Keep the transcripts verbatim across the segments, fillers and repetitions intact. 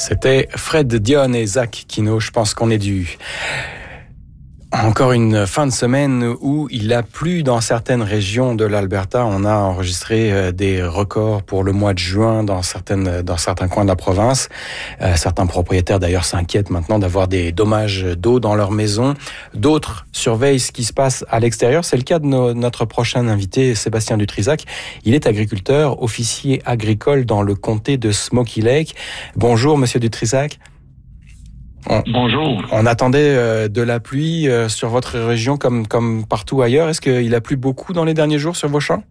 C'était Fred Dionne et Zach Kino, je pense qu'on est dû. Encore une fin de semaine où il a plu dans certaines régions de l'Alberta. On a enregistré des records pour le mois de juin dans certaines, dans certains coins de la province. Euh, certains propriétaires d'ailleurs s'inquiètent maintenant d'avoir des dommages d'eau dans leur maison. D'autres surveillent ce qui se passe à l'extérieur. C'est le cas de no, notre prochain invité, Sébastien Dutrisac. Il est agriculteur, officier agricole dans le comté de Smoky Lake. Bonjour, monsieur Dutrisac. On, Bonjour. On attendait euh, de la pluie euh, sur votre région comme, comme partout ailleurs. Est-ce qu'il a plu beaucoup dans les derniers jours sur vos champs?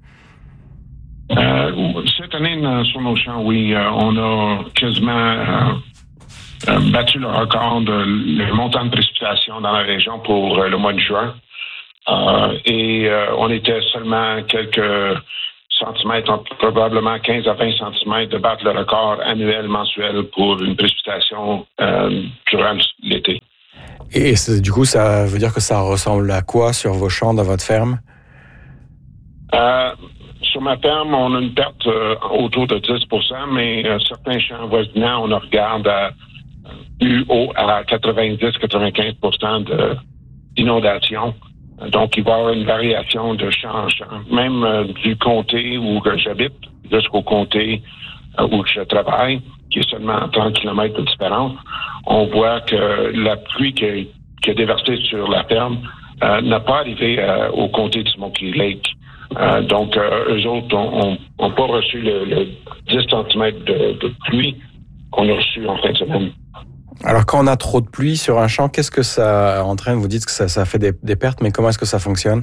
Euh, cette année, sur nos champs, oui. Euh, on a quasiment euh, euh, battu le record de le montant de précipitation dans la région pour euh, le mois de juin. Euh, et euh, on était seulement quelques centimètres, probablement quinze à vingt centimètres de battre le record annuel mensuel pour une précipitation euh, durant l'été. Et du coup, ça veut dire que ça ressemble à quoi sur vos champs, dans votre ferme? Euh, sur ma ferme, on a une perte euh, autour de dix pour cent, mais euh, certains champs voisinants, on regarde à plus haut à quatre-vingt-dix à quatre-vingt-quinze pour cent d'inondations. Donc, il va y avoir une variation de champ en champ. Même euh, du comté où j'habite jusqu'au comté euh, où je travaille, qui est seulement à trente kilomètres de différence, on voit que la pluie qui a, qui a déversé sur la ferme euh, n'a pas arrivé euh, au comté de Smoky Lake. Euh, donc, euh, eux autres n'ont pas reçu le, le dix centimètres de, de pluie qu'on a reçu en fin de semaine. Alors, quand on a trop de pluie sur un champ, qu'est-ce que ça entraîne? Vous dites que ça, ça fait des, des pertes, mais comment est-ce que ça fonctionne?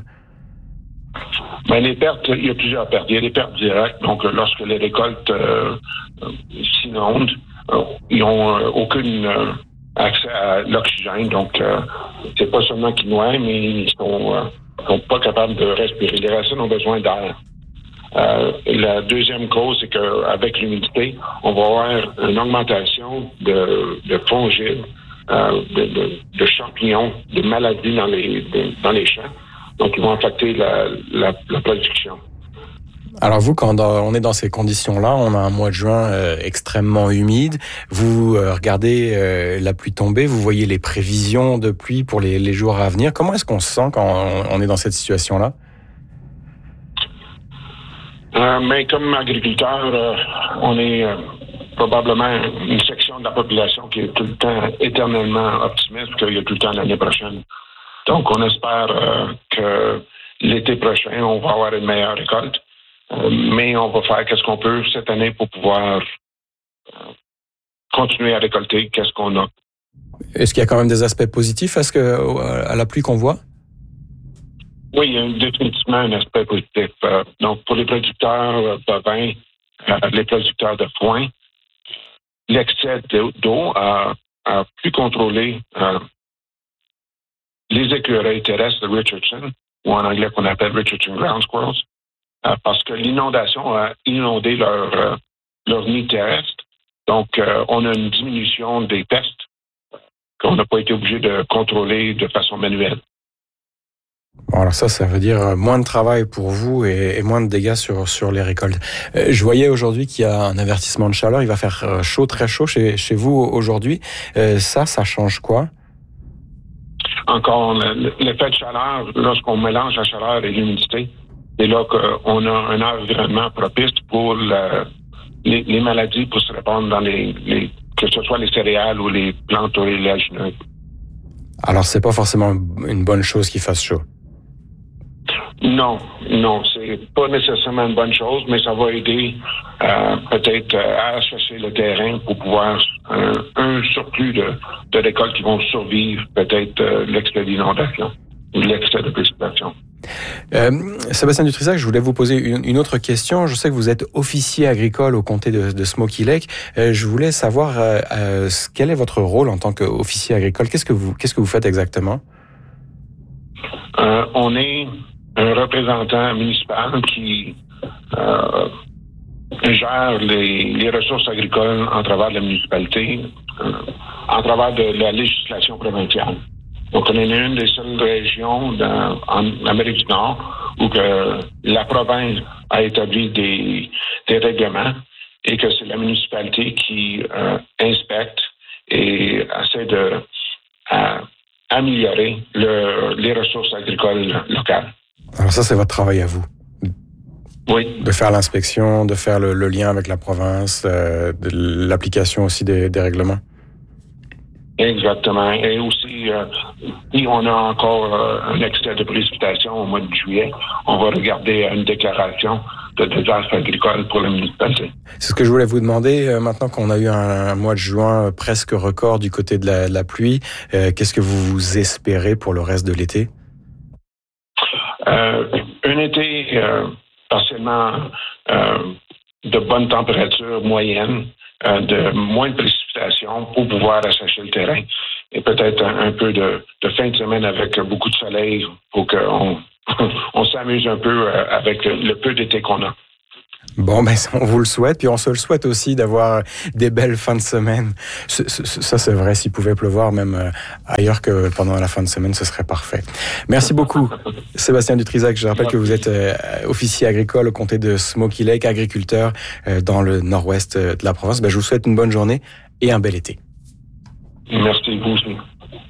Ben, les pertes, il y a plusieurs pertes. Il y a des pertes directes. Donc, lorsque les récoltes euh, s'inondent, euh, ils n'ont euh, aucun euh, accès à l'oxygène. Donc, euh, c'est pas seulement qu'ils noient, mais ils sont, euh, sont pas capables de respirer. Les racines ont besoin d'air. Euh, la deuxième cause, c'est qu'avec l'humidité, on va avoir une augmentation de, de fongides, euh, de, de, de champignons, de maladies dans les, de, dans les champs. Donc, ils vont affecter la, la, la production. Alors vous, quand on est dans ces conditions-là, on a un mois de juin euh, extrêmement humide, vous euh, regardez euh, la pluie tomber, vous voyez les prévisions de pluie pour les, les jours à venir. Comment est-ce qu'on se sent quand on, on est dans cette situation-là? Euh, mais comme agriculteur, euh, on est euh, probablement une section de la population qui est tout le temps éternellement optimiste qu'il y a tout le temps l'année prochaine. Donc, on espère euh, que l'été prochain, on va avoir une meilleure récolte. Euh, mais on va faire qu'est-ce qu'on peut cette année pour pouvoir euh, continuer à récolter qu'est-ce qu'on a. Est-ce qu'il y a quand même des aspects positifs à, ce que, à la pluie qu'on voit? Oui, il y a définitivement un aspect positif. Euh, donc, pour les producteurs bovins, euh, les producteurs de foin, l'excès d'eau a, a pu contrôler euh, les écureuils terrestres de Richardson, ou en anglais qu'on appelle Richardson Ground Squirrels, euh, parce que l'inondation a inondé leur, euh, leur nid terrestre. Donc, euh, on a une diminution des pestes qu'on n'a pas été obligé de contrôler de façon manuelle. Bon, alors ça, ça veut dire moins de travail pour vous et, et moins de dégâts sur, sur les récoltes. Euh, je voyais aujourd'hui qu'il y a un avertissement de chaleur. Il va faire chaud, très chaud chez, chez vous aujourd'hui. Euh, ça, ça change quoi? Encore, l'effet de chaleur, lorsqu'on mélange la chaleur et l'humidité, c'est là qu'on a un environnement propice pour la, les, les maladies pour se répandre dans les, les, que ce soit les céréales ou les plantes oléagineuses. Alors, c'est pas forcément une bonne chose qu'il fasse chaud? Non, non, c'est pas nécessairement une bonne chose, mais ça va aider euh, peut-être à associer le terrain pour pouvoir euh, un surplus de, de récoltes qui vont survivre peut-être euh, l'excès d'inondation ou l'excès de précipitation. Euh, Sébastien Dutrisac, je voulais vous poser une, une autre question. Je sais que vous êtes officier agricole au comté de, de Smoky Lake. Euh, je voulais savoir euh, euh, quel est votre rôle en tant qu'officier agricole. Qu'est-ce que vous, qu'est-ce que vous faites exactement? Euh, on est un représentant municipal qui euh, gère les, les ressources agricoles en travers de la municipalité, euh, en travers de la législation provinciale. Donc, on est une des seules régions dans, en Amérique du Nord où que la province a établi des, des règlements et que c'est la municipalité qui euh, inspecte améliorer le, les ressources agricoles locales. Alors ça, c'est votre travail à vous. Oui. De faire l'inspection, de faire le, le lien avec la province, euh, de l'application aussi des, des règlements. Exactement. Et aussi, euh, si on a encore euh, un excès de précipitation au mois de juillet, on va regarder une déclaration de désastre agricole pour la municipalité. C'est ce que je voulais vous demander. Euh, maintenant qu'on a eu un, un mois de juin presque record du côté de la, de la pluie, euh, qu'est-ce que vous espérez pour le reste de l'été? Euh, un été euh, partiellement euh, de bonne température moyenne, euh, de moins de précipitations pour pouvoir assécher le terrain et peut-être un, un peu de, de fin de semaine avec beaucoup de soleil pour qu'on on s'amuse un peu avec le peu d'été qu'on a. Bon, ben, on vous le souhaite, puis on se le souhaite aussi d'avoir des belles fins de semaine. Ça, c'est vrai, s'il pouvait pleuvoir même ailleurs que pendant la fin de semaine, ce serait parfait. Merci beaucoup, Sébastien Dutrisac. Je rappelle que vous êtes officier agricole au comté de Smoky Lake, agriculteur dans le nord-ouest de la province. Ben, je vous souhaite une bonne journée et un bel été. Merci, vous aussi.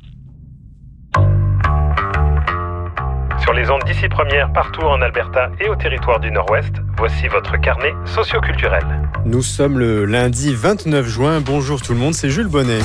Sur les ondes d'ici première, partout en Alberta et au territoire du Nord-Ouest, voici votre carnet socioculturel. Nous sommes le lundi vingt-neuf juin. Bonjour tout le monde, c'est Jules Bonnet.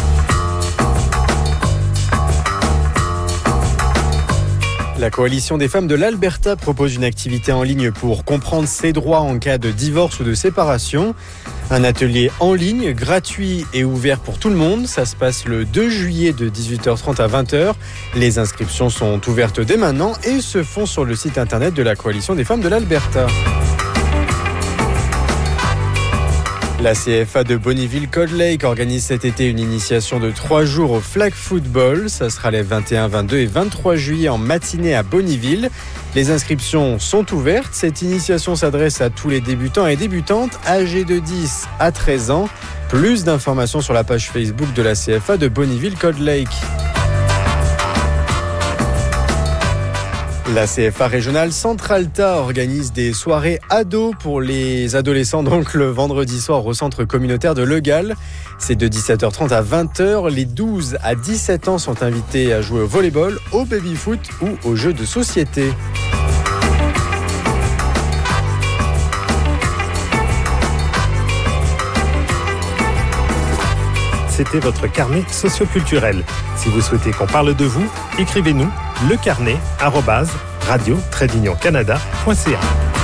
La Coalition des femmes de l'Alberta propose une activité en ligne pour comprendre ses droits en cas de divorce ou de séparation. Un atelier en ligne, gratuit et ouvert pour tout le monde. Ça se passe le deux juillet de dix-huit heures trente à vingt heures. Les inscriptions sont ouvertes dès maintenant et se font sur le site internet de la Coalition des femmes de l'Alberta. La C F A de Bonnyville-Cold Lake organise cet été une initiation de trois jours au flag football. Ça sera les vingt et un, vingt-deux et vingt-trois juillet en matinée à Bonnyville. Les inscriptions sont ouvertes. Cette initiation s'adresse à tous les débutants et débutantes âgés de dix à treize ans. Plus d'informations sur la page Facebook de la C F A de Bonnyville-Cold Lake. La C F A régionale Centralta organise des soirées ados pour les adolescents, donc le vendredi soir au centre communautaire de Legal. C'est de dix-sept heures trente à vingt heures. Les douze à dix-sept ans sont invités à jouer au volleyball, au baby-foot ou aux jeux de société. C'était votre carnet socioculturel. Si vous souhaitez qu'on parle de vous, écrivez-nous lecarnet arobase radio tiret union canada point c a.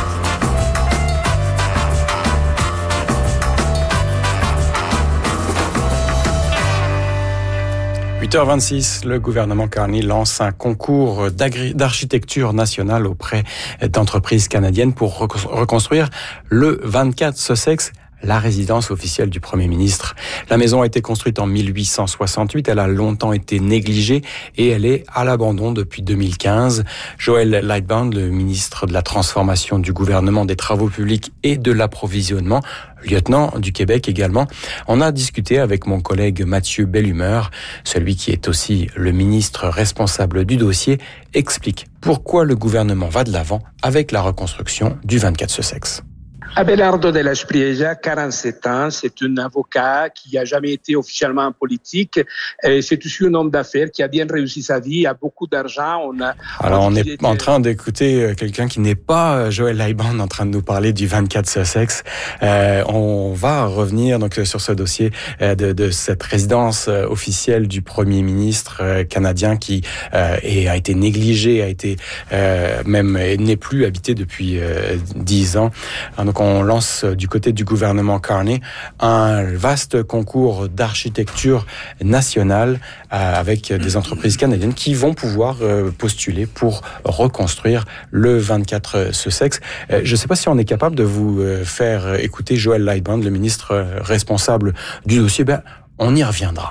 huit heures vingt-six, le gouvernement Carney lance un concours d'architecture nationale auprès d'entreprises canadiennes pour reconstruire le vingt-quatre Sussex, la résidence officielle du Premier ministre. La maison a été construite en mille huit cent soixante-huit, elle a longtemps été négligée et elle est à l'abandon depuis deux mille quinze. Joel Lightbound, le ministre de la Transformation du gouvernement des Travaux publics et de l'approvisionnement, lieutenant du Québec également, on a discuté avec mon collègue Mathieu Bellumeur, celui qui est aussi le ministre responsable du dossier, explique pourquoi le gouvernement va de l'avant avec la reconstruction du vingt-quatre Sussex. Abelardo de las Priega, quarante-sept ans, c'est un avocat qui n'a jamais été officiellement en politique. Et c'est aussi un homme d'affaires qui a bien réussi sa vie, a beaucoup d'argent. On a, Alors on, on est était... en train d'écouter quelqu'un qui n'est pas Joel Lightbound en train de nous parler du vingt-quatre Sussex. Euh, on va revenir donc sur ce dossier de, de cette résidence officielle du Premier ministre canadien qui euh, est, a été négligée, a été euh, même n'est plus habitée depuis euh, dix ans. Donc on lance du côté du gouvernement Carney un vaste concours d'architecture nationale avec des entreprises canadiennes qui vont pouvoir postuler pour reconstruire le vingt-quatre Sussex. Je ne sais pas si on est capable de vous faire écouter Joel Lightbound, le ministre responsable du dossier. Ben, on y reviendra.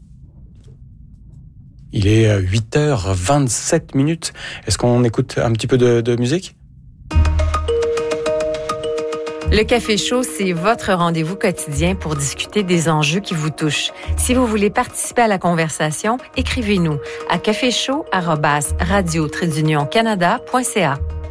Il est huit heures vingt-sept minutes. Est-ce qu'on écoute un petit peu de, de musique ? Le Café Chaud, c'est votre rendez-vous quotidien pour discuter des enjeux qui vous touchent. Si vous voulez participer à la conversation, écrivez-nous à café chaud arobase radio tiret union canada point c a.